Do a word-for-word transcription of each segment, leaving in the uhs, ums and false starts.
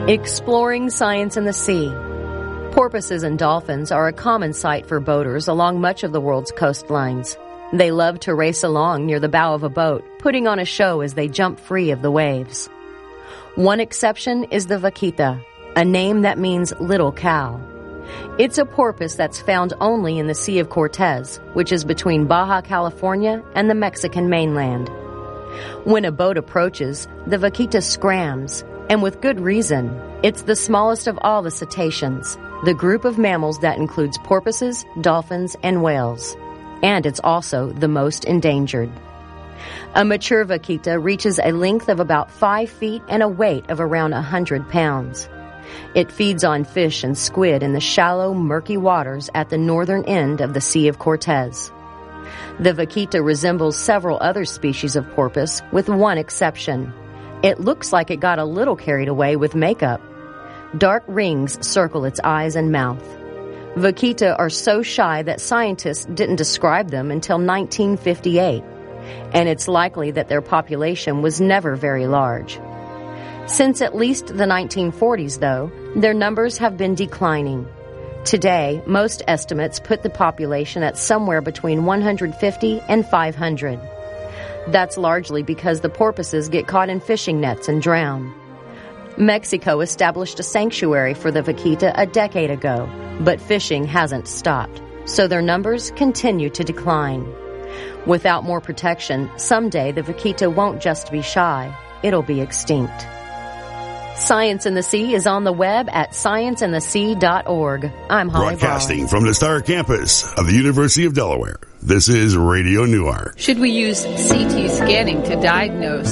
Exploring science in the sea. Porpoises and dolphins are a common sight for boaters along much of the world's coastlines. They love to race along near the bow of a boat, putting on a show as they jump free of the waves. One exception is the vaquita, a name that means little cow. It's a porpoise that's found only in the Sea of Cortez, which is between Baja California and the Mexican mainland. When a boat approaches, the vaquita scrams, and with good reason. It's the smallest of all the cetaceans, the group of mammals that includes porpoises, dolphins, and whales. And it's also the most endangered. A mature vaquita reaches a length of about five feet and a weight of around one hundred pounds. It feeds on fish and squid in the shallow, murky waters at the northern end of the Sea of Cortez. The vaquita resembles several other species of porpoise, with one exception. It looks like it got a little carried away with makeup. Dark rings circle its eyes and mouth. Vaquita are so shy that scientists didn't describe them until nineteen fifty-eight, and it's likely that their population was never very large. Since at least the nineteen forties, though, their numbers have been declining. Today, most estimates put the population at somewhere between one hundred fifty and five hundred. That's largely because the porpoises get caught in fishing nets and drown. Mexico established a sanctuary for the vaquita a decade ago, but fishing hasn't stopped, so their numbers continue to decline. Without more protection, someday the vaquita won't just be shy, it'll be extinct. Science in the Sea is on the web at science in the sea dot org. I'm Holly Broadcasting Brawley. from the Star Campus of the University of Delaware, this is Radio Newark. Should we use C T scanning to diagnose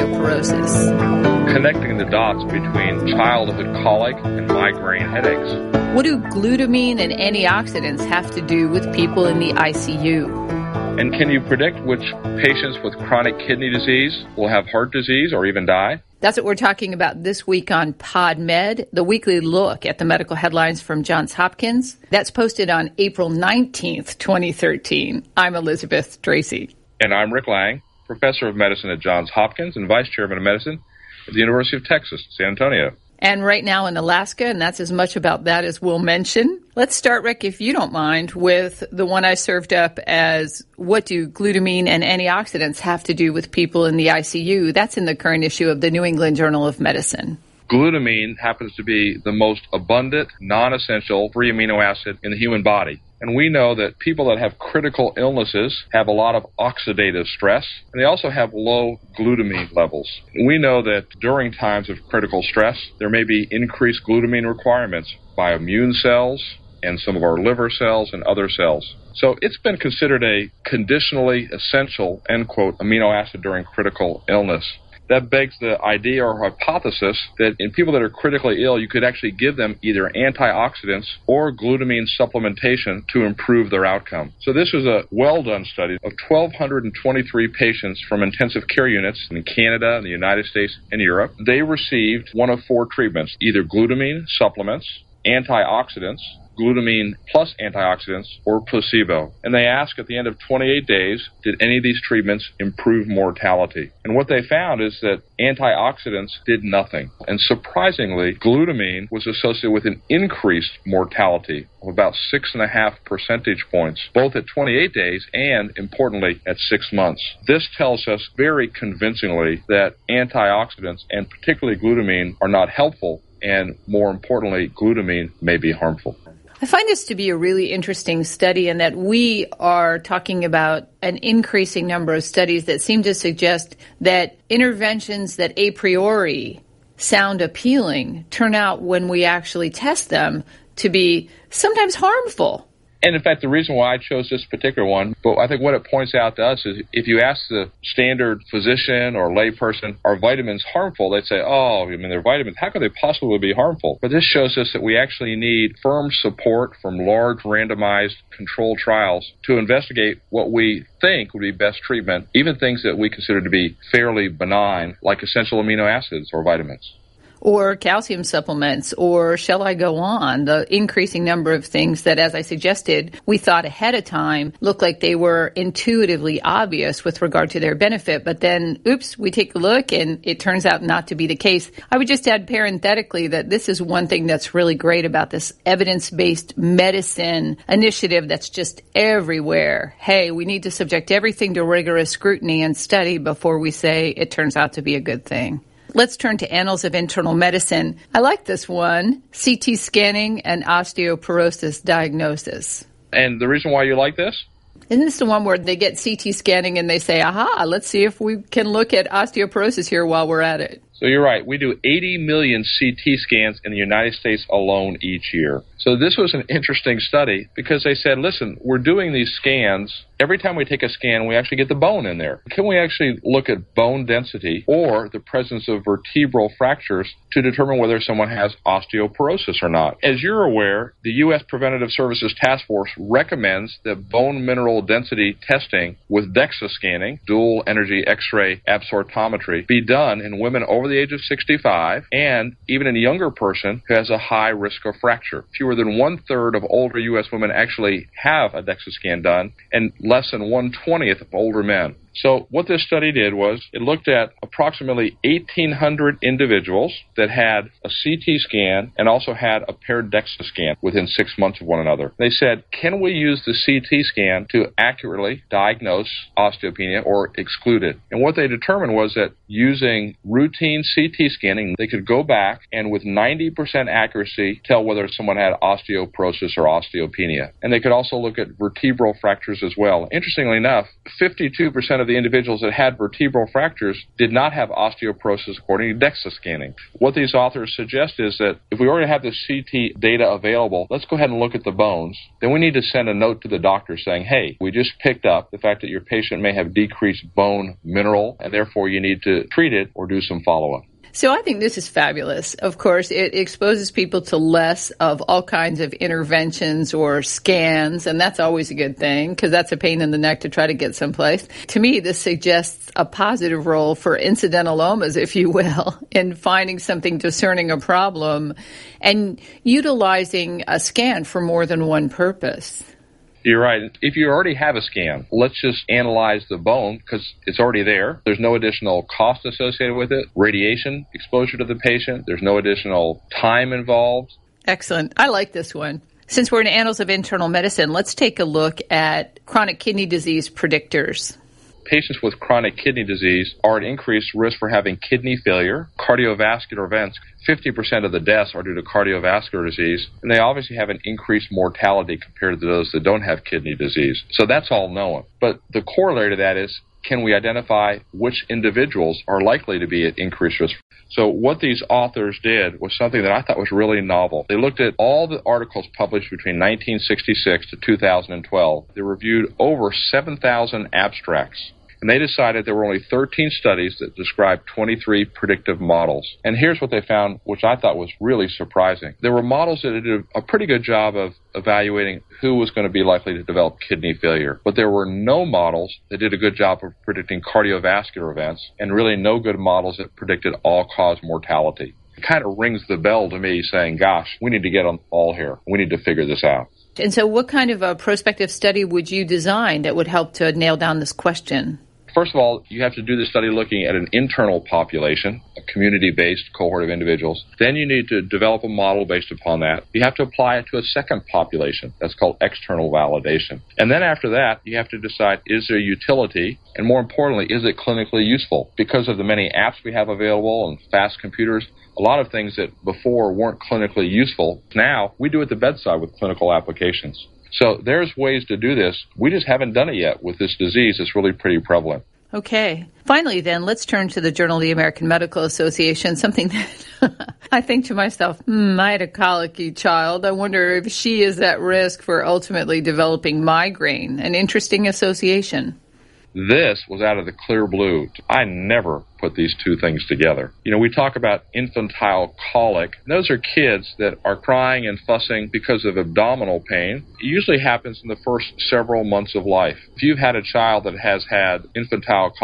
osteoporosis? Connecting the dots between childhood colic and migraine headaches. What do glutamine and antioxidants have to do with people in the I C U? And can you predict which patients with chronic kidney disease will have heart disease or even die? That's what we're talking about this week on PodMed, the weekly look at the medical headlines from Johns Hopkins. That's posted on April nineteenth, twenty thirteen. I'm Elizabeth Tracy. And I'm Rick Lang, professor of medicine at Johns Hopkins and vice chairman of medicine at the University of Texas, San Antonio. And right now in Alaska, and that's as much about that as we'll mention. Let's start, Rick, if you don't mind, with the one I served up as what do glutamine and antioxidants have to do with people in the I C U? That's in the current issue of the New England Journal of Medicine. Glutamine happens to be the most abundant, non-essential free amino acid in the human body. And we know that people that have critical illnesses have a lot of oxidative stress, and they also have low glutamine levels. We know that during times of critical stress, there may be increased glutamine requirements by immune cells and some of our liver cells and other cells. So it's been considered a conditionally essential, end quote, amino acid during critical illness. That begs the idea or hypothesis that in people that are critically ill, you could actually give them either antioxidants or glutamine supplementation to improve their outcome. So this was a well-done study of one thousand two hundred twenty-three patients from intensive care units in Canada, the United States, and Europe. They received one of four treatments, either glutamine supplements, antioxidants, glutamine plus antioxidants, or placebo. And they asked at the end of twenty-eight days, did any of these treatments improve mortality? And what they found is that antioxidants did nothing. And surprisingly, glutamine was associated with an increased mortality of about six and a half percentage points, both at twenty-eight days and, importantly, at six months. This tells us very convincingly that antioxidants, and particularly glutamine, are not helpful, and more importantly, glutamine may be harmful. I find this to be a really interesting study in that we are talking about an increasing number of studies that seem to suggest that interventions that a priori sound appealing turn out when we actually test them to be sometimes harmful. And in fact, the reason why I chose this particular one, but I think what it points out to us is if you ask the standard physician or layperson, are vitamins harmful? They'd say, oh, I mean, they're vitamins. How could they possibly be harmful? But this shows us that we actually need firm support from large randomized controlled trials to investigate what we think would be best treatment, even things that we consider to be fairly benign, like essential amino acids or vitamins. or calcium supplements, or shall I go on? The increasing number of things that, as I suggested, we thought ahead of time looked like they were intuitively obvious with regard to their benefit, but then, oops, we take a look and it turns out not to be the case. I would just add parenthetically that this is one thing that's really great about this evidence-based medicine initiative that's just everywhere. Hey, we need to subject everything to rigorous scrutiny and study before we say it turns out to be a good thing. Let's turn to Annals of Internal Medicine. I like this one, C T scanning and osteoporosis diagnosis. And the reason why you like this? Isn't this the one where they get C T scanning and they say, aha, let's see if we can look at osteoporosis here while we're at it? So you're right. We do eighty million C T scans in the United States alone each year. So this was an interesting study because they said, listen, we're doing these scans. Every time we take a scan, we actually get the bone in there. Can we actually look at bone density or the presence of vertebral fractures to determine whether someone has osteoporosis or not? As you're aware, the U S Preventive Services Task Force recommends that bone mineral density testing with DEXA scanning, dual energy X-ray absorptiometry, be done in women over the age of sixty-five and even in a younger person who has a high risk of fracture. Fewer than one-third of older U S women actually have a DEXA scan done, and less than one-twentieth of older men. So what this study did was it looked at approximately eighteen hundred individuals that had a C T scan and also had a paired DEXA scan within six months of one another. They said, can we use the C T scan to accurately diagnose osteopenia or exclude it? And what they determined was that using routine C T scanning, they could go back and with ninety percent accuracy tell whether someone had osteoporosis or osteopenia. And they could also look at vertebral fractures as well. Interestingly enough, fifty-two percent of the individuals that had vertebral fractures did not have osteoporosis according to DEXA scanning. What these authors suggest is that if we already have the C T data available, let's go ahead and look at the bones. Then we need to send a note to the doctor saying, hey, we just picked up the fact that your patient may have decreased bone mineral and therefore you need to treat it or do some follow-up. So I think this is fabulous. Of course, it exposes people to less of all kinds of interventions or scans, and that's always a good thing because that's a pain in the neck to try to get someplace. To me, this suggests a positive role for incidentalomas, if you will, in finding something discerning a problem and utilizing a scan for more than one purpose. You're right. If you already have a scan, let's just analyze the bone because it's already there. There's no additional cost associated with it. Radiation exposure to the patient. There's no additional time involved. Excellent. I like this one. Since we're in Annals of Internal Medicine, let's take a look at chronic kidney disease predictors. Patients with chronic kidney disease are at increased risk for having kidney failure, cardiovascular events. fifty percent of the deaths are due to cardiovascular disease, and they obviously have an increased mortality compared to those that don't have kidney disease. So that's all known. But the corollary to that is, can we identify which individuals are likely to be at increased risk? So what these authors did was something that I thought was really novel. They looked at all the articles published between nineteen sixty-six to two thousand twelve. They reviewed over seven thousand abstracts. And they decided there were only thirteen studies that described twenty-three predictive models. And here's what they found, which I thought was really surprising. There were models that did a pretty good job of evaluating who was going to be likely to develop kidney failure. But there were no models that did a good job of predicting cardiovascular events, and really no good models that predicted all-cause mortality. It kind of rings the bell to me saying, gosh, we need to get on all here. We need to figure this out. And so what kind of a prospective study would you design that would help to nail down this question? First of all, you have to do the study looking at an internal population, a community-based cohort of individuals. Then you need to develop a model based upon that. You have to apply it to a second population. That's called external validation. And then after that, you have to decide, is there utility? And more importantly, is it clinically useful? Because of the many apps we have available and fast computers, a lot of things that before weren't clinically useful, now we do at the bedside with clinical applications. So there's ways to do this. We just haven't done it yet with this disease. It's really pretty prevalent. Okay. Finally, then, let's turn to the Journal of the American Medical Association, something that I think to myself, hmm, I had a colicky child. I wonder if she is at risk for ultimately developing migraine. An interesting association. This was out of the clear blue. I never put these two things together. You know, we talk about infantile colic. Those are kids that are crying and fussing because of abdominal pain. It usually happens in the first several months of life. If you've had a child that has had infantile colic,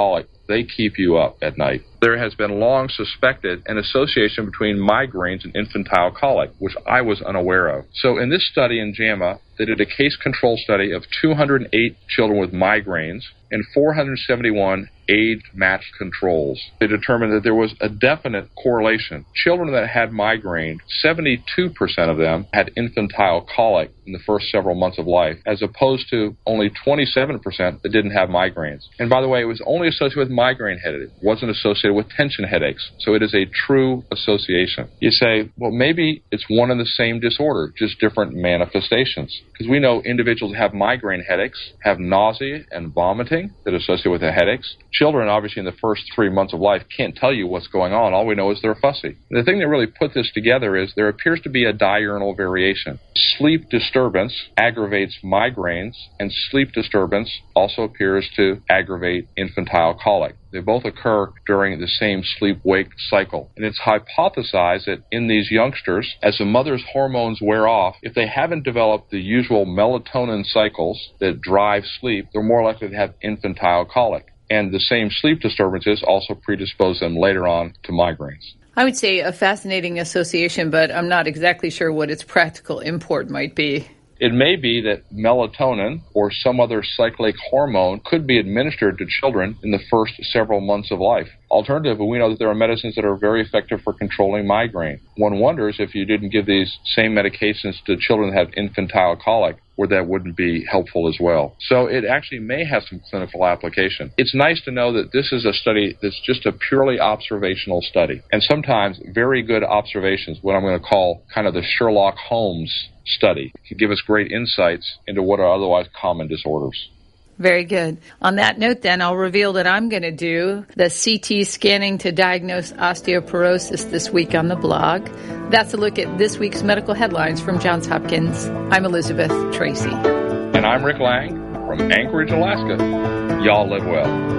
they keep you up at night. There has been long suspected an association between migraines and infantile colic, which I was unaware of. So in this study in JAMA, they did a case control study of two hundred eight children with migraines and four hundred seventy-one age-matched controls. They determined that there was a definite correlation. Children that had migraine, seventy-two percent of them had infantile colic in the first several months of life, as opposed to only twenty-seven percent that didn't have migraines. And by the way, it was only associated with migraine headache. It wasn't associated with tension headaches. So it is a true association. You say, well, maybe it's one and the same disorder, just different manifestations. Because we know individuals that have migraine headaches have nausea and vomiting that are associated with the headaches. Children, obviously, in the first three months of life can't tell you what's going on. All we know is they're fussy. And the thing that really put this together is there appears to be a diurnal variation. Sleep disturbance aggravates migraines, and sleep disturbance also appears to aggravate infantile colic. They both occur during the same sleep-wake cycle. And it's hypothesized that in these youngsters, as the mother's hormones wear off, if they haven't developed the usual melatonin cycles that drive sleep, they're more likely to have infantile colic. And the same sleep disturbances also predispose them later on to migraines. I would say a fascinating association, but I'm not exactly sure what its practical import might be. It may be that melatonin or some other cyclic hormone could be administered to children in the first several months of life. Alternatively, we know that there are medicines that are very effective for controlling migraine. One wonders if you didn't give these same medications to children that have infantile colic, where that wouldn't be helpful as well. So it actually may have some clinical application. It's nice to know that this is a study that's just a purely observational study. And sometimes very good observations, what I'm going to call kind of the Sherlock Holmes study, can give us great insights into what are otherwise common disorders. Very good. On that note, then, I'll reveal that I'm going to do the C T scanning to diagnose osteoporosis this week on the blog. That's a look at this week's medical headlines from Johns Hopkins. I'm Elizabeth Tracy. And I'm Rick Lang from Anchorage, Alaska. Y'all live well.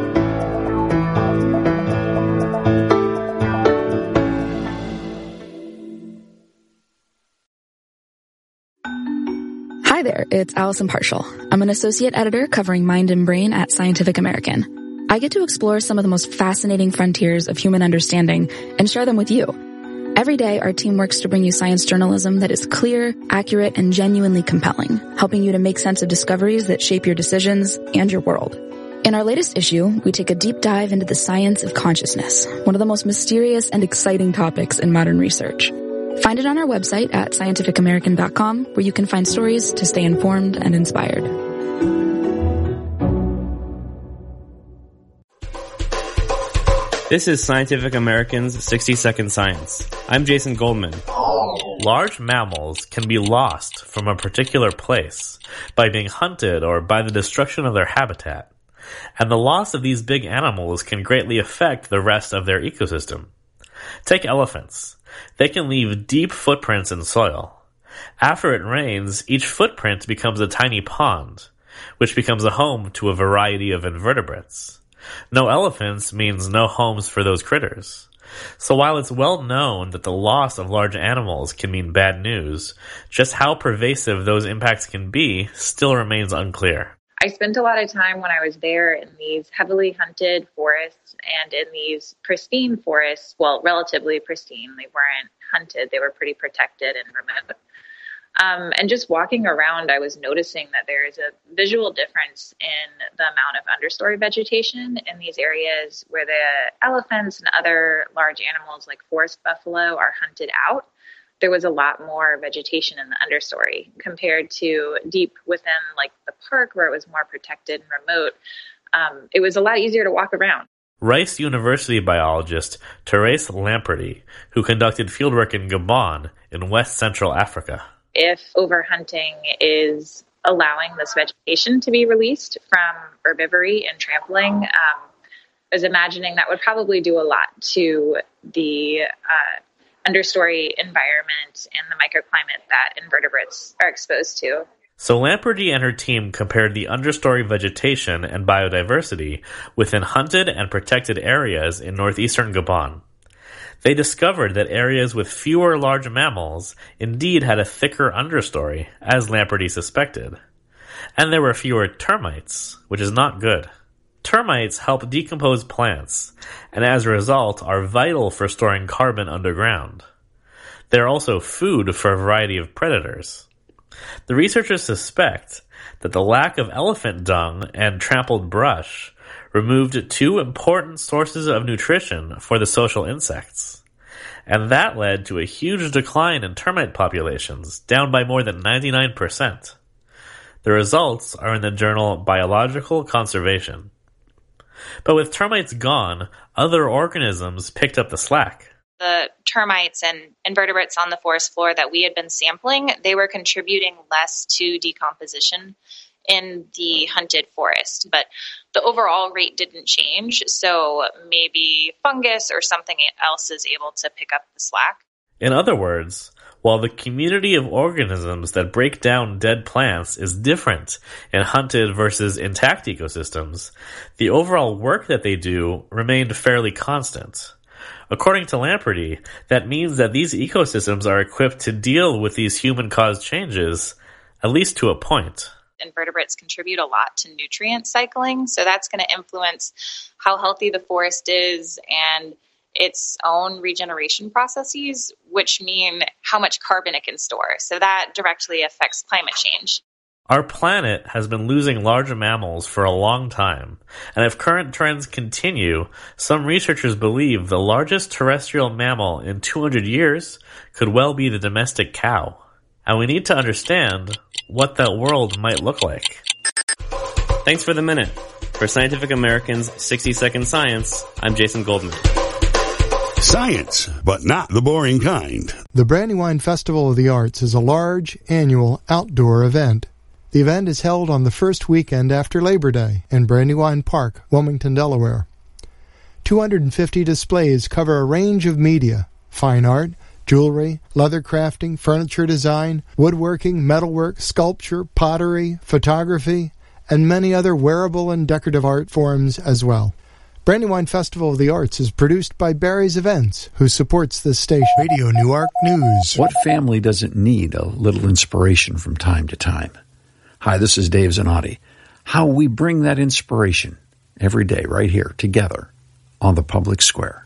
Hi there, it's Allison Partial. I'm an associate editor covering mind and brain at Scientific American. I get to explore some of the most fascinating frontiers of human understanding and share them with you. Every day, our team works to bring you science journalism that is clear, accurate, and genuinely compelling, helping you to make sense of discoveries that shape your decisions and your world. In our latest issue, we take a deep dive into the science of consciousness, one of the most mysterious and exciting topics in modern research. Find it on our website at scientific american dot com, where you can find stories to stay informed and inspired. This is Scientific American's sixty second Science. I'm Jason Goldman. Large mammals can be lost from a particular place by being hunted or by the destruction of their habitat. And the loss of these big animals can greatly affect the rest of their ecosystem. Take elephants. They can leave deep footprints in soil. After it rains, each footprint becomes a tiny pond, which becomes a home to a variety of invertebrates. No elephants means no homes for those critters. So while it's well known that the loss of large animals can mean bad news, just how pervasive those impacts can be still remains unclear. I spent a lot of time when I was there in these heavily hunted forests and in these pristine forests, well, relatively pristine. They weren't hunted. They were pretty protected and remote. Um, and just walking around, I was noticing that there is a visual difference in the amount of understory vegetation in these areas where the elephants and other large animals like forest buffalo are hunted out. There was a lot more vegetation in the understory compared to deep within like the park where it was more protected and remote. Um, it was a lot easier to walk around. Rice University biologist Therese Lamperty, who conducted fieldwork in Gabon in West Central Africa. If overhunting is allowing this vegetation to be released from herbivory and trampling, um, I was imagining that would probably do a lot to the uh, understory environment and the microclimate that invertebrates are exposed to. So Lamperty and her team compared the understory vegetation and biodiversity within hunted and protected areas in northeastern Gabon. They discovered that areas with fewer large mammals indeed had a thicker understory, as Lamperty suspected. And there were fewer termites, which is not good. Termites help decompose plants, and as a result are vital for storing carbon underground. They're also food for a variety of predators. The researchers suspect that the lack of elephant dung and trampled brush removed two important sources of nutrition for the social insects, and that led to a huge decline in termite populations, down by more than ninety-nine percent. The results are in the journal Biological Conservation. But with termites gone, other organisms picked up the slack. The termites and invertebrates on the forest floor that we had been sampling, they were contributing less to decomposition in the hunted forest, but the overall rate didn't change, so maybe fungus or something else is able to pick up the slack. In other words, while the community of organisms that break down dead plants is different in hunted versus intact ecosystems, the overall work that they do remained fairly constant. According to Lamperty, that means that these ecosystems are equipped to deal with these human-caused changes, at least to a point. Invertebrates contribute a lot to nutrient cycling, so that's going to influence how healthy the forest is and its own regeneration processes, which mean how much carbon it can store. So that directly affects climate change. Our planet has been losing large mammals for a long time, and if current trends continue, some researchers believe the largest terrestrial mammal in two hundred years could well be the domestic cow. And we need to understand what that world might look like. Thanks for the minute. For Scientific American's sixty second Science, I'm Jason Goldman. Science, but not the boring kind. The Brandywine Festival of the Arts is a large, annual, outdoor event. The event is held on the first weekend after Labor Day in Brandywine Park, Wilmington, Delaware. two hundred fifty displays cover a range of media: fine art, jewelry, leather crafting, furniture design, woodworking, metalwork, sculpture, pottery, photography, and many other wearable and decorative art forms as well. Brandywine Festival of the Arts is produced by Barry's Events, who supports this station. Radio Newark News. What family doesn't need a little inspiration from time to time? Hi, this is Dave Zanotti. How we bring that inspiration every day right here together on the public square.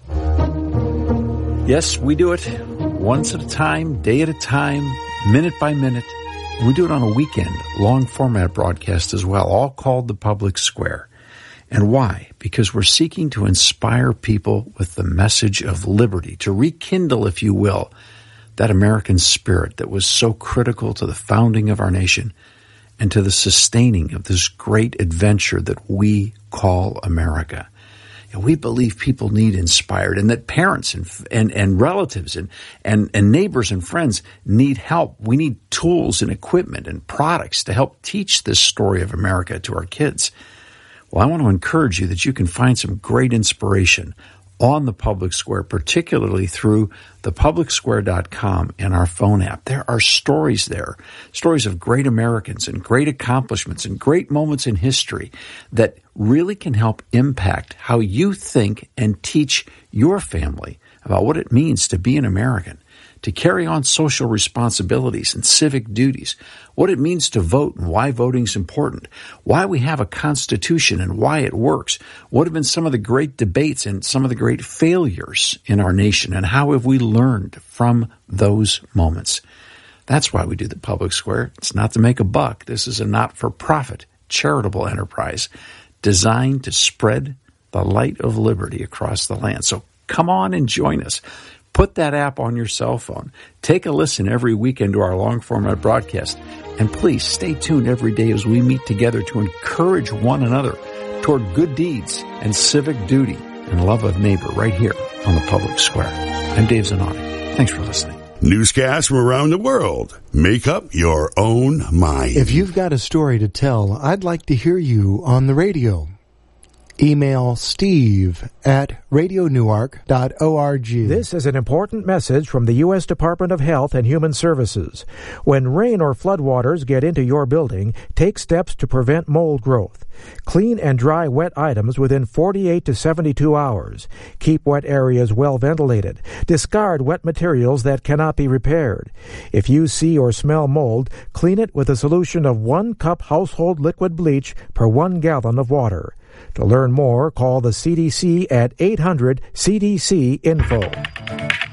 Yes, we do it once at a time, day at a time, minute by minute. And we do it on a weekend, long format broadcast as well, all called the public square. And why? Because we're seeking to inspire people with the message of liberty, to rekindle, if you will, that American spirit that was so critical to the founding of our nation and to the sustaining of this great adventure that we call America. And we believe people need inspired, and that parents and and, and relatives and, and, and neighbors and friends need help. We need tools and equipment and products to help teach this story of America to our kids. Well, I want to encourage you that you can find some great inspiration on the Public Square, particularly through the public square dot com and our phone app. There are stories there, stories of great Americans and great accomplishments and great moments in history that really can help impact how you think and teach your family about what it means to be an American, to carry on social responsibilities and civic duties, what it means to vote and why voting is important, why we have a constitution and why it works, what have been some of the great debates and some of the great failures in our nation, and how have we learned from those moments. That's why we do the Public Square. It's not to make a buck. This is a not-for-profit charitable enterprise designed to spread the light of liberty across the land. So come on and join us. Put that app on your cell phone. Take a listen every weekend to our long-format broadcast. And please stay tuned every day as we meet together to encourage one another toward good deeds and civic duty and love of neighbor right here on the Public Square. I'm Dave Zanotti. Thanks for listening. Newscasts from around the world. Make up your own mind. If you've got a story to tell, I'd like to hear you on the radio. Email steve at radio newark dot org. This is an important message from the U S Department of Health and Human Services. When rain or floodwaters get into your building, take steps to prevent mold growth. Clean and dry wet items within forty-eight to seventy-two hours. Keep wet areas well ventilated. Discard wet materials that cannot be repaired. If you see or smell mold, clean it with a solution of one cup household liquid bleach per one gallon of water. To learn more, call the C D C at eight hundred C D C info.